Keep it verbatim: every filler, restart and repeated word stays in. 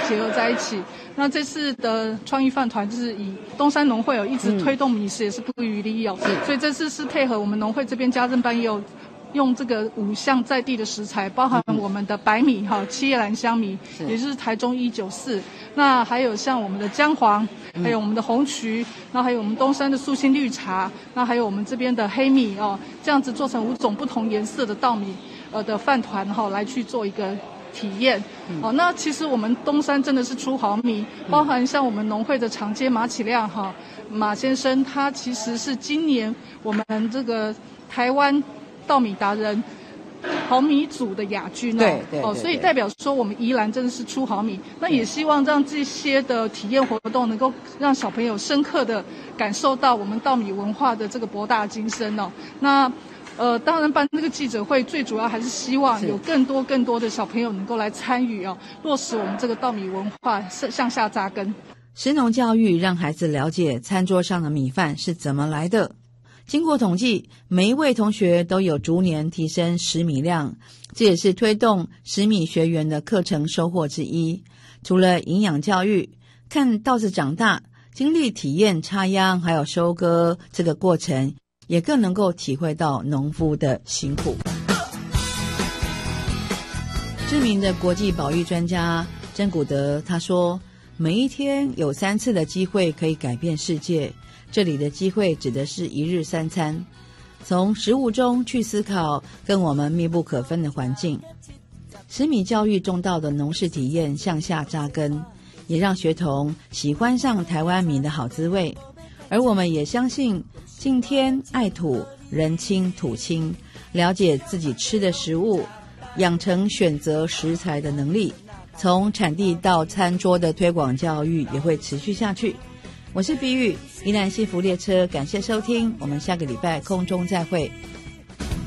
结合在一起。那这次的创意饭团就是以东山农会有一直推动米食也是不遗余力哦，所以这次是配合我们农会这边家政班也有用这个五项在地的食材，包含我们的白米哈、七叶兰香米，也就是台中一九四，那还有像我们的姜黄，还有我们的红曲，那还有我们东山的素心绿茶，那还有我们这边的黑米哦，这样子做成五种不同颜色的稻米呃的饭团哈、哦，来去做一个体验。哦，那其实我们东山真的是出好米，包含像我们农会的长街马启亮哈马先生，他其实是今年我们这个台湾稻米达人好米组的亚军哦， 对对对哦，所以代表说我们宜兰真的是出好米。那也希望让这些的体验活动能够让小朋友深刻的感受到我们稻米文化的这个博大精深哦。那呃，当然办这个记者会最主要还是希望有更多更多的小朋友能够来参与哦，落实我们这个稻米文化向下扎根。 食农教育让孩子了解餐桌上的米饭是怎么来的。经过统计，每一位同学都有逐年提升食米量，这也是推动食米学园的课程收获之一。除了营养教育，看稻子长大，经历体验插秧还有收割这个过程，也更能够体会到农夫的辛苦。知名的国际保育专家珍古德他说，每一天有三次的机会可以改变世界，这里的机会指的是一日三餐，从食物中去思考跟我们密不可分的环境。食米教育种稻的农事体验向下扎根，也让学童喜欢上台湾米的好滋味。而我们也相信敬天爱土，人亲土亲，了解自己吃的食物，养成选择食材的能力，从产地到餐桌的推广教育也会持续下去。我是碧玉，宜兰幸福列车，感谢收听，我们下个礼拜空中再会。